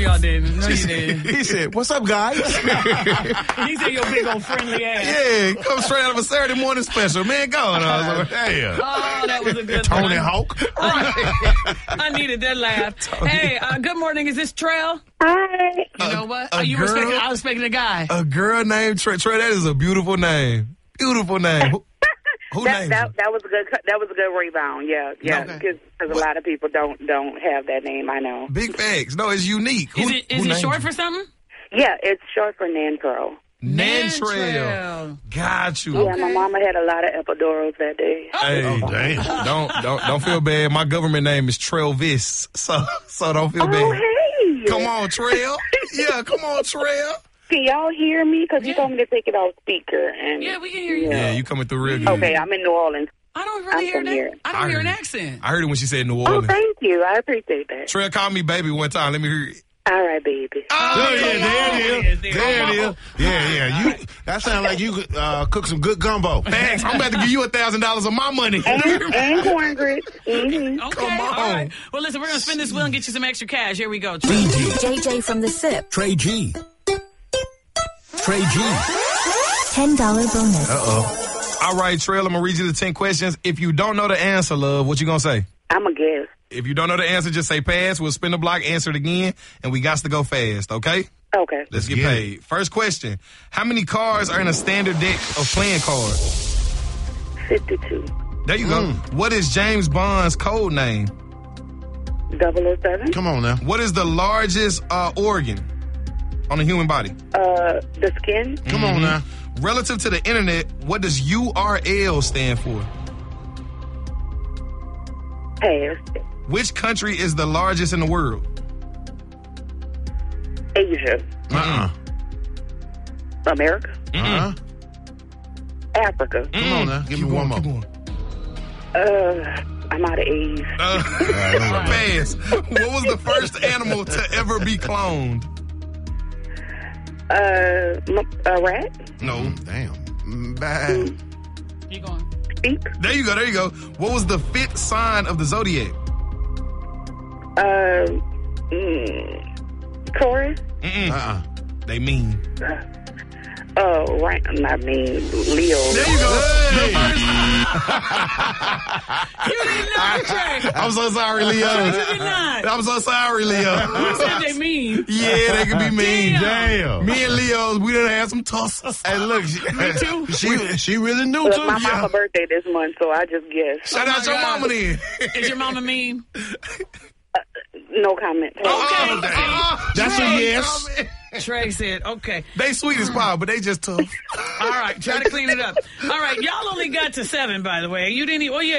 y'all didn't. No, you didn't. He said, "What's up, guys?" He said your big old friendly ass. Yeah, come straight out of a Saturday morning special, man. Go on. Damn. Oh, that was a good Tony one. Hawk. I needed that laugh. Hey, good morning. Is this Trail? Hi. You know what? a You girl? respecting? I was expecting a guy. A girl named Trey. Trey, that is a beautiful name. Beautiful name. Who named That you? was a good. That was a good rebound. Yeah. Okay. Because a lot of people don't have that name. I know. Big facts. No, it's unique. Is it short for something? Yeah, it's short for Nantrail. Nantrail. Got you. Yeah, my mama had a lot of epidurals that day. Hey, damn. don't feel bad. My government name is Trailvis, so don't feel bad. Oh, hey. Come on, Trail. Yeah, come on, Trail. Can y'all hear me? Because you told me to take it off speaker. And Yeah, we can hear you. Yeah, you coming through real good. Okay, I'm in New Orleans. I don't really hear from that. here. I don't hear an heard it. accent. I heard it when she said New Oh, Orleans. thank you. I appreciate that. Trail called me baby one time. Let me hear it. All right, baby. Oh, There it is. There it is. Yeah. That sounds like you could cook some good gumbo. Thanks. I'm about to give you $1,000 of my money. And corn grits. Mm-hmm. Okay, Come on. all right. Well, listen, we're going to spin this wheel and get you some extra cash. Here we go. JJ from the SIP. Trey G. Trey G. $10 bonus. All right, Trail, I'm going to read you the 10 questions. If you don't know the answer, love, what you going to say? I'm a guess. If you don't know the answer, just say pass. We'll spin the block, answer it again, and we got to go fast, okay? Okay. Let's get get it. paid. First question. How many cards are in a standard deck of playing cards? 52. There you go. What is James Bond's code name? 007. Come on now. What is the largest organ on the human body? The skin. Come on now. Relative to the internet, what does URL stand for? Pass. Which country is the largest in the world? Asia. America. Africa. Come on now. Give me one more. Keep going. I'm out of A's. Pass. What was the first animal to ever be cloned? A rat. No. Damn. Bad. Keep going. Speak. There you go. What was the fifth sign of the zodiac? Taurus. They mean. Right. I mean, Leo. There you go. You did not, Trey. I'm so sorry, Leo. You did not. I'm so sorry, Leo. You said they mean. Yeah, they can be mean. Damn. Me and Leo's, we done had some tussles. Hey, look. Me too. She really knew It's too. my mama's birthday this month, so I just guessed. Shout out my your God. mama then. Is your mama mean? No comment. That's a yes. Trey said, okay. They sweet as pie, but they just tough. All right, try to clean it up. All right, y'all only got to 7, by the way. You didn't even, well, yeah,